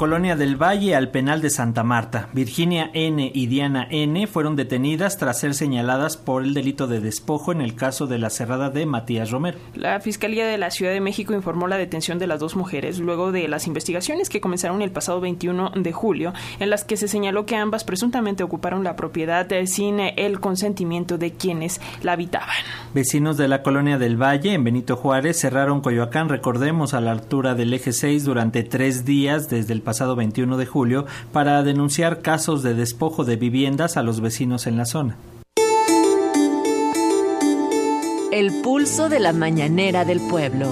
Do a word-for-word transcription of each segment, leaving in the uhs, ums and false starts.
Colonia del Valle al penal de Santa Marta. Virginia N. y Diana N. fueron detenidas tras ser señaladas por el delito de despojo en el caso de la cerrada de Matías Romero. La Fiscalía de la Ciudad de México informó la detención de las dos mujeres luego de las investigaciones que comenzaron el pasado veintiuno de julio, en las que se señaló que ambas presuntamente ocuparon la propiedad sin el consentimiento de quienes la habitaban. Vecinos de la Colonia del Valle, en Benito Juárez, cerraron Coyoacán, recordemos, a la altura del eje seis durante tres días desde el pasado veintiuno de julio para denunciar casos de despojo de viviendas a los vecinos en la zona. El pulso de la mañanera del pueblo.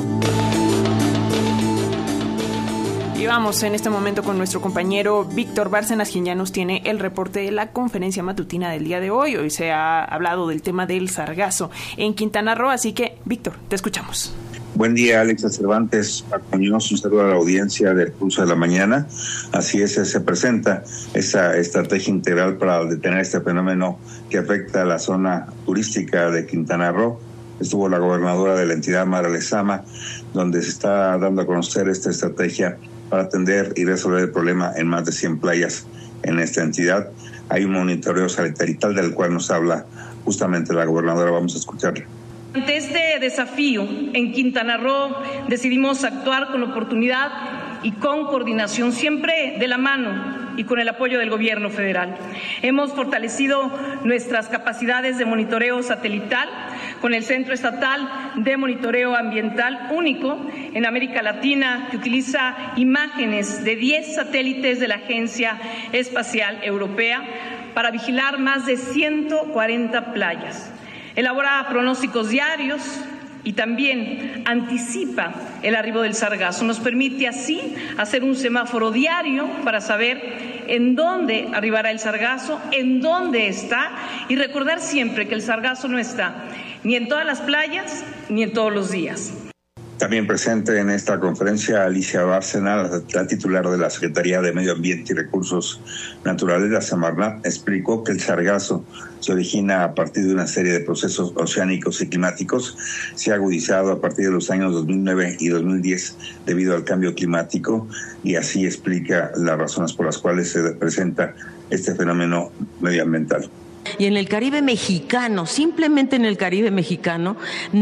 Y vamos en este momento con nuestro compañero Víctor Bárcenas, quien ya nos tiene el reporte de la conferencia matutina del día de hoy. Hoy se ha hablado del tema del sargazo en Quintana Roo, así que, Víctor, te escuchamos. Buen día, Alexa Cervantes. Acompañamos un saludo a la audiencia del Pulso de la Mañana. Así es, se presenta esa estrategia integral para detener este fenómeno que afecta a la zona turística de Quintana Roo. Estuvo la gobernadora de la entidad, Mara Lezama, donde se está dando a conocer esta estrategia para atender y resolver el problema en más de cien playas en esta entidad. Hay un monitoreo satelital del cual nos habla justamente la gobernadora. Vamos a escucharla. Ante este desafío, en Quintana Roo decidimos actuar con oportunidad y con coordinación, siempre de la mano y con el apoyo del gobierno federal. Hemos fortalecido nuestras capacidades de monitoreo satelital con el Centro Estatal de Monitoreo Ambiental, único en América Latina, que utiliza imágenes de diez satélites de la Agencia Espacial Europea para vigilar más de ciento cuarenta playas. Elabora pronósticos diarios y también anticipa el arribo del sargazo. Nos permite así hacer un semáforo diario para saber en dónde arribará el sargazo, en dónde está, y recordar siempre que el sargazo no está ni en todas las playas ni en todos los días. También presente en esta conferencia Alicia Bárcenas, la titular de la Secretaría de Medio Ambiente y Recursos Naturales, la Semarnat, explicó que el sargazo se origina a partir de una serie de procesos oceánicos y climáticos. Se ha agudizado a partir de los años dos mil nueve y dos mil diez debido al cambio climático, y así explica las razones por las cuales se presenta este fenómeno medioambiental. Y en el Caribe mexicano, simplemente en el Caribe mexicano,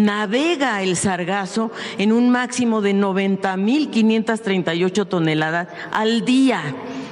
navega el sargazo en un máximo de noventa mil quinientas treinta y ocho toneladas al día.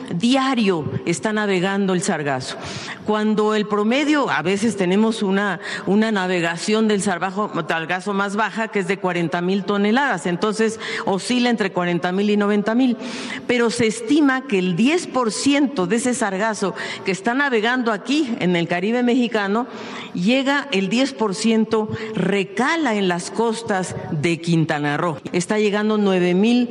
Diario está navegando el sargazo. Cuando el promedio, a veces tenemos una, una navegación del sargazo, sargazo más baja, que es de cuarenta mil toneladas, entonces oscila entre cuarenta mil y noventa mil. Pero se estima que el diez por ciento de ese sargazo que está navegando aquí en el Caribe mexicano, llega el diez por ciento, recala en las costas de Quintana Roo. Está llegando nueve mil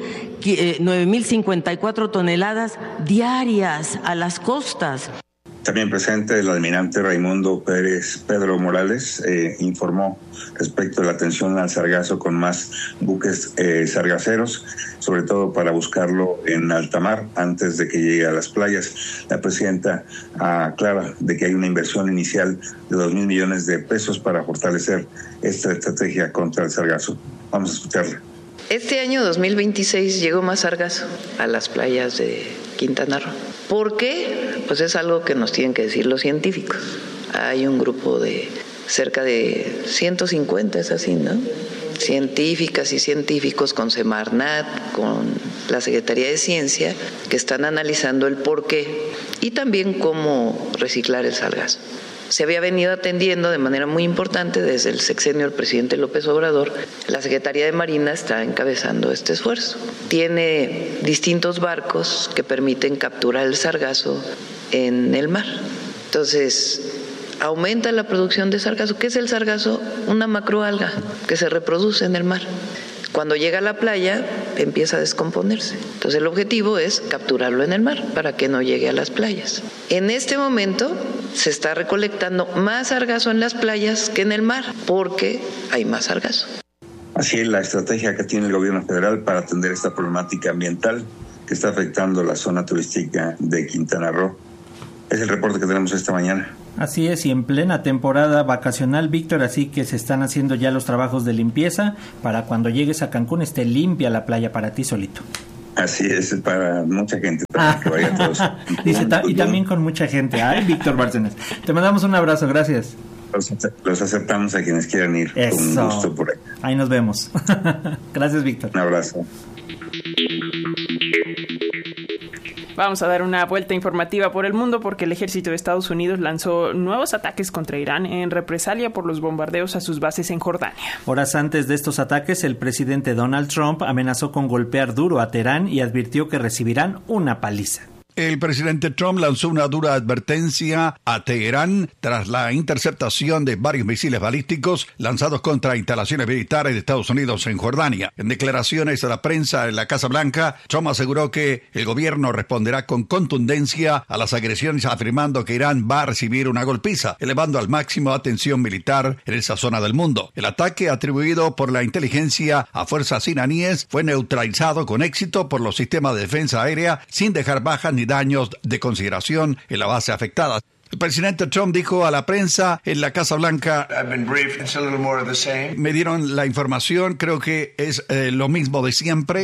cincuenta y cuatro toneladas diarias a las costas. También presente el almirante Raimundo Pérez Pedro Morales eh, informó respecto a la atención al sargazo con más buques eh, sargaceros, sobre todo para buscarlo en alta mar antes de que llegue a las playas. La presidenta aclara de que hay una inversión inicial de dos mil millones de pesos para fortalecer esta estrategia contra el sargazo. Vamos a escucharla. Este año dos mil veintiséis llegó más sargazo a las playas de Quintana Roo. ¿Por qué? Pues es algo que nos tienen que decir los científicos. Hay un grupo de cerca de ciento cincuenta, es así, ¿no? Científicas y científicos con Semarnat, con la Secretaría de Ciencia, que están analizando el por qué y también cómo reciclar el sargazo. Se había venido atendiendo de manera muy importante desde el sexenio del presidente López Obrador. La Secretaría de Marina está encabezando este esfuerzo. Tiene distintos barcos que permiten capturar el sargazo en el mar. Entonces, aumenta la producción de sargazo. ¿Qué es el sargazo? Una macroalga que se reproduce en el mar. Cuando llega a la playa, empieza a descomponerse. Entonces, el objetivo es capturarlo en el mar para que no llegue a las playas. En este momento se está recolectando más sargazo en las playas que en el mar, porque hay más sargazo. Así es la estrategia que tiene el gobierno federal para atender esta problemática ambiental que está afectando la zona turística de Quintana Roo. Es el reporte que tenemos esta mañana. Así es, y en plena temporada vacacional, Víctor, así que se están haciendo ya los trabajos de limpieza para cuando llegues a Cancún esté limpia la playa para ti solito. Así es, para mucha gente, para que vaya todos. Dice, ta- y también con mucha gente. Ay, Víctor Bárcenas. Te mandamos un abrazo, gracias. Los, los aceptamos a quienes quieran ir. Eso. Con gusto por ahí. Ahí nos vemos. Gracias, Víctor. Un abrazo. Vamos a dar una vuelta informativa por el mundo porque el ejército de Estados Unidos lanzó nuevos ataques contra Irán en represalia por los bombardeos a sus bases en Jordania. Horas antes de estos ataques, el presidente Donald Trump amenazó con golpear duro a Teherán y advirtió que recibirán una paliza. El presidente Trump lanzó una dura advertencia a Teherán tras la interceptación de varios misiles balísticos lanzados contra instalaciones militares de Estados Unidos en Jordania. En declaraciones a la prensa en la Casa Blanca, Trump aseguró que el gobierno responderá con contundencia a las agresiones, afirmando que Irán va a recibir una golpiza, elevando al máximo la tensión militar en esa zona del mundo. El ataque, atribuido por la inteligencia a fuerzas iraníes, fue neutralizado con éxito por los sistemas de defensa aérea, sin dejar bajas ni daños de consideración en la base afectada. El presidente Trump dijo a la prensa en la Casa Blanca: me dieron la información, creo que es eh, lo mismo de siempre.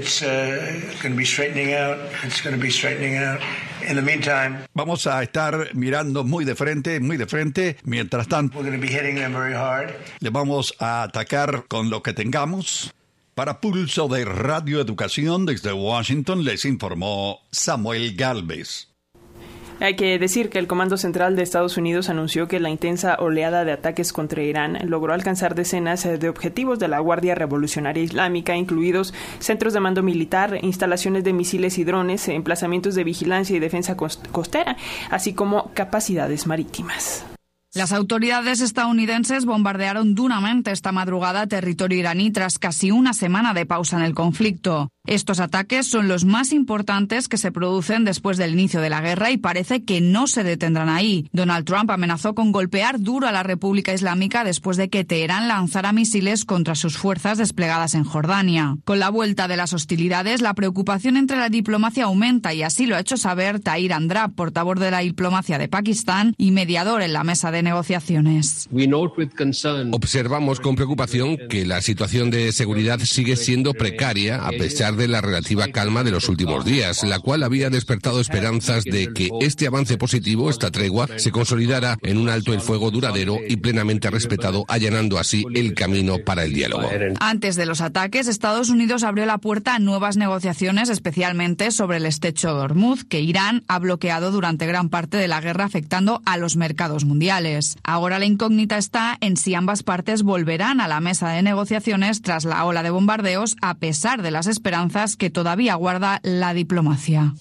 Vamos a estar mirando muy de frente, muy de frente. Mientras tanto, le vamos a atacar con lo que tengamos. Para Pulso de Radio Educación desde Washington les informó Samuel Gálvez. Hay que decir que el Comando Central de Estados Unidos anunció que la intensa oleada de ataques contra Irán logró alcanzar decenas de objetivos de la Guardia Revolucionaria Islámica, incluidos centros de mando militar, instalaciones de misiles y drones, emplazamientos de vigilancia y defensa costera, así como capacidades marítimas. Las autoridades estadounidenses bombardearon duramente esta madrugada territorio iraní tras casi una semana de pausa en el conflicto. Estos ataques son los más importantes que se producen después del inicio de la guerra y parece que no se detendrán ahí. Donald Trump amenazó con golpear duro a la República Islámica después de que Teherán lanzara misiles contra sus fuerzas desplegadas en Jordania. Con la vuelta de las hostilidades, la preocupación entre la diplomacia aumenta y así lo ha hecho saber Tahir Andrab, portavoz de la diplomacia de Pakistán y mediador en la mesa de negociaciones. Observamos con preocupación que la situación de seguridad sigue siendo precaria a pesar de la relativa calma de los últimos días, la cual había despertado esperanzas de que este avance positivo, esta tregua, se consolidara en un alto el fuego duradero y plenamente respetado, allanando así el camino para el diálogo. Antes de los ataques, Estados Unidos abrió la puerta a nuevas negociaciones, especialmente sobre el estrecho de Hormuz, que Irán ha bloqueado durante gran parte de la guerra, afectando a los mercados mundiales. Ahora la incógnita está en si ambas partes volverán a la mesa de negociaciones tras la ola de bombardeos, a pesar de las esperanzas que todavía guarda la diplomacia.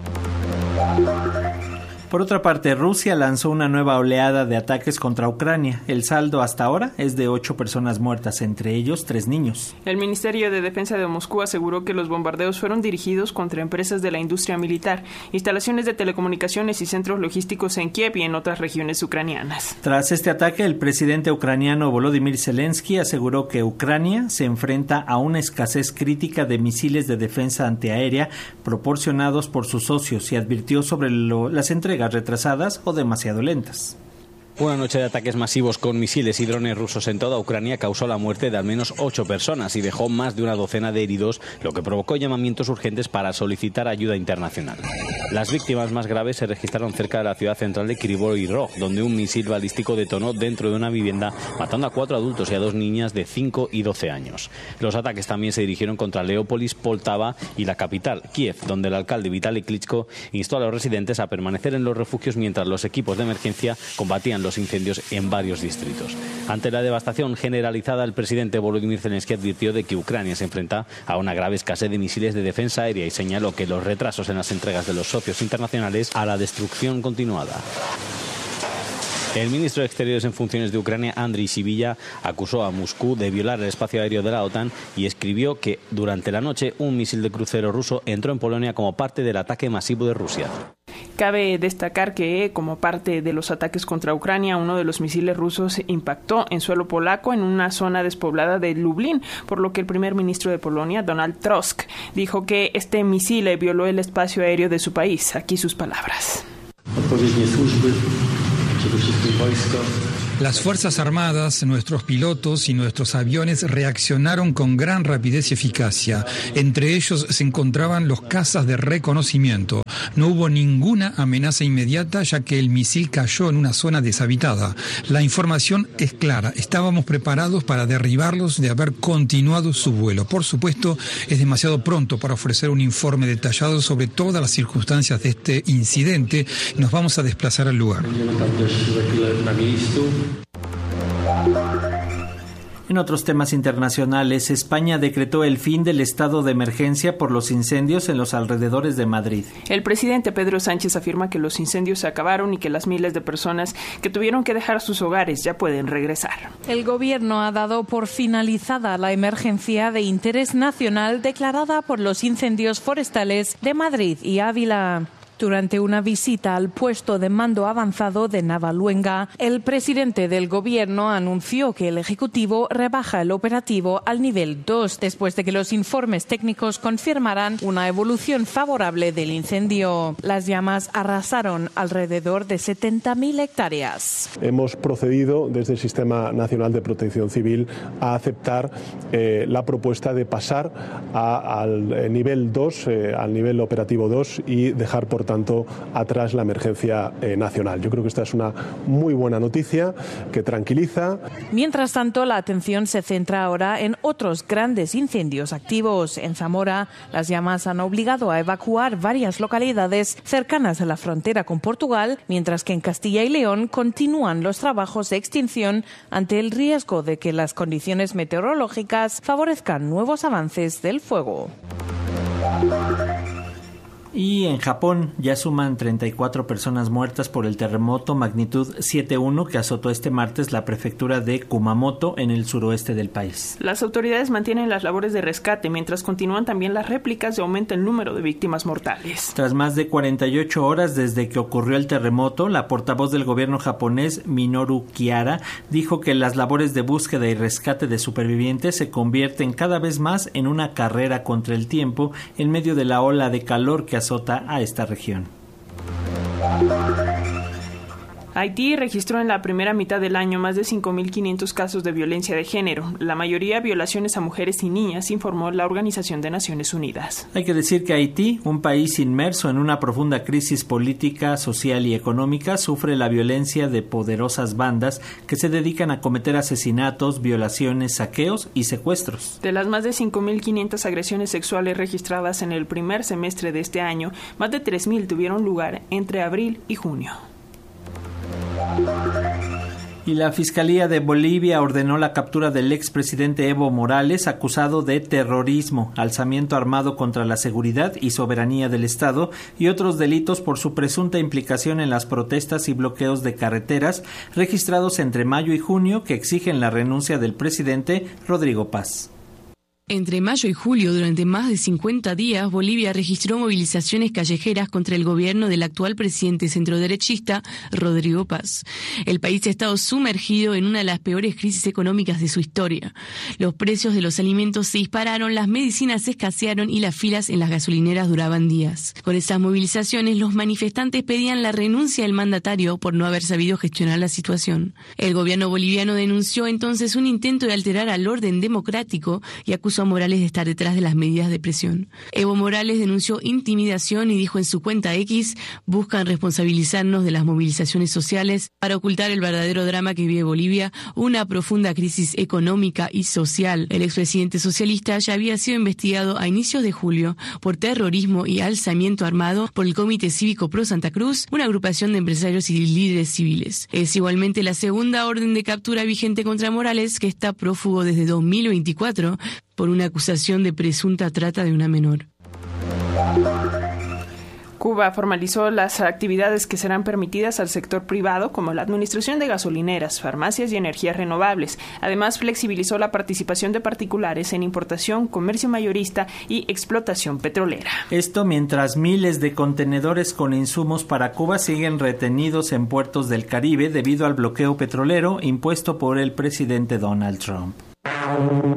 Por otra parte, Rusia lanzó una nueva oleada de ataques contra Ucrania. El saldo hasta ahora es de ocho personas muertas, entre ellos tres niños. El Ministerio de Defensa de Moscú aseguró que los bombardeos fueron dirigidos contra empresas de la industria militar, instalaciones de telecomunicaciones y centros logísticos en Kiev y en otras regiones ucranianas. Tras este ataque, el presidente ucraniano Volodymyr Zelensky aseguró que Ucrania se enfrenta a una escasez crítica de misiles de defensa antiaérea proporcionados por sus socios y advirtió sobre lo, las entregas retrasadas o demasiado lentas. Una noche de ataques masivos con misiles y drones rusos en toda Ucrania causó la muerte de al menos ocho personas y dejó más de una docena de heridos, lo que provocó llamamientos urgentes para solicitar ayuda internacional. Las víctimas más graves se registraron cerca de la ciudad central de Kryvyi Rog, donde un misil balístico detonó dentro de una vivienda, matando a cuatro adultos y a dos niñas de cinco y doce años. Los ataques también se dirigieron contra Leópolis, Poltava y la capital, Kiev, donde el alcalde Vitaly Klitschko instó a los residentes a permanecer en los refugios mientras los equipos de emergencia combatían los incendios en varios distritos. Ante la devastación generalizada, el presidente Volodymyr Zelensky advirtió de que Ucrania se enfrenta a una grave escasez de misiles de defensa aérea y señaló que los retrasos en las entregas de los socios internacionales a la destrucción continuada. El ministro de Exteriores en funciones de Ucrania, Andriy Sybiha, acusó a Moscú de violar el espacio aéreo de la OTAN y escribió que durante la noche un misil de crucero ruso entró en Polonia como parte del ataque masivo de Rusia. Cabe destacar que, como parte de los ataques contra Ucrania, uno de los misiles rusos impactó en suelo polaco en una zona despoblada de Lublin, por lo que el primer ministro de Polonia, Donald Tusk, dijo que este misil violó el espacio aéreo de su país. Aquí sus palabras. Las Fuerzas Armadas, nuestros pilotos y nuestros aviones reaccionaron con gran rapidez y eficacia. Entre ellos se encontraban los cazas de reconocimiento. No hubo ninguna amenaza inmediata, ya que el misil cayó en una zona deshabitada. La información es clara. Estábamos preparados para derribarlos de haber continuado su vuelo. Por supuesto, es demasiado pronto para ofrecer un informe detallado sobre todas las circunstancias de este incidente. Nos vamos a desplazar al lugar. En otros temas internacionales, España decretó el fin del estado de emergencia por los incendios en los alrededores de Madrid. El presidente Pedro Sánchez afirma que los incendios se acabaron y que las miles de personas que tuvieron que dejar sus hogares ya pueden regresar. El gobierno ha dado por finalizada la emergencia de interés nacional declarada por los incendios forestales de Madrid y Ávila. Durante una visita al puesto de mando avanzado de Navaluenga, el presidente del gobierno anunció que el Ejecutivo rebaja el operativo al nivel dos, después de que los informes técnicos confirmaran una evolución favorable del incendio. Las llamas arrasaron alrededor de setenta mil hectáreas. Hemos procedido desde el Sistema Nacional de Protección Civil a aceptar eh, la propuesta de pasar a, al nivel dos, eh, al nivel operativo dos y dejar por tanto atrás la emergencia eh, nacional. Yo creo que esta es una muy buena noticia que tranquiliza. Mientras tanto, la atención se centra ahora en otros grandes incendios activos. En Zamora, las llamas han obligado a evacuar varias localidades cercanas a la frontera con Portugal, mientras que en Castilla y León continúan los trabajos de extinción ante el riesgo de que las condiciones meteorológicas favorezcan nuevos avances del fuego. Y en Japón ya suman treinta y cuatro personas muertas por el terremoto magnitud siete punto uno que azotó este martes la prefectura de Kumamoto en el suroeste del país. Las autoridades mantienen las labores de rescate mientras continúan también las réplicas y aumenta el número de víctimas mortales. Tras más de cuarenta y ocho horas desde que ocurrió el terremoto, la portavoz del gobierno japonés, Minoru Kihara, dijo que las labores de búsqueda y rescate de supervivientes se convierten cada vez más en una carrera contra el tiempo en medio de la ola de calor que azota a esta región. Haití registró en la primera mitad del año más de cinco mil quinientos casos de violencia de género, la mayoría violaciones a mujeres y niñas, informó la Organización de Naciones Unidas. Hay que decir que Haití, un país inmerso en una profunda crisis política, social y económica, sufre la violencia de poderosas bandas que se dedican a cometer asesinatos, violaciones, saqueos y secuestros. De las más de cinco mil quinientas agresiones sexuales registradas en el primer semestre de este año, más de tres mil tuvieron lugar entre abril y junio. Y la Fiscalía de Bolivia ordenó la captura del expresidente Evo Morales, acusado de terrorismo, alzamiento armado contra la seguridad y soberanía del Estado y otros delitos por su presunta implicación en las protestas y bloqueos de carreteras registrados entre mayo y junio que exigen la renuncia del presidente Rodrigo Paz. Entre mayo y julio, durante más de cincuenta días, Bolivia registró movilizaciones callejeras contra el gobierno del actual presidente centroderechista, Rodrigo Paz. El país ha estado sumergido en una de las peores crisis económicas de su historia. Los precios de los alimentos se dispararon, las medicinas escasearon y las filas en las gasolineras duraban días. Con esas movilizaciones, los manifestantes pedían la renuncia del mandatario por no haber sabido gestionar la situación. El gobierno boliviano denunció entonces un intento de alterar al orden democrático y acusó a Morales de estar detrás de las medidas de presión. Evo Morales denunció intimidación y dijo en su cuenta X: buscan responsabilizarnos de las movilizaciones sociales para ocultar el verdadero drama que vive Bolivia, una profunda crisis económica y social. El expresidente socialista ya había sido investigado a inicios de julio por terrorismo y alzamiento armado por el Comité Cívico Pro Santa Cruz, una agrupación de empresarios y líderes civiles. Es igualmente la segunda orden de captura vigente contra Morales, que está prófugo desde dos mil veinticuatro por una acusación de presunta trata de una menor. Cuba formalizó las actividades que serán permitidas al sector privado, como la administración de gasolineras, farmacias y energías renovables. Además, flexibilizó la participación de particulares en importación, comercio mayorista y explotación petrolera. Esto mientras miles de contenedores con insumos para Cuba siguen retenidos en puertos del Caribe debido al bloqueo petrolero impuesto por el presidente Donald Trump.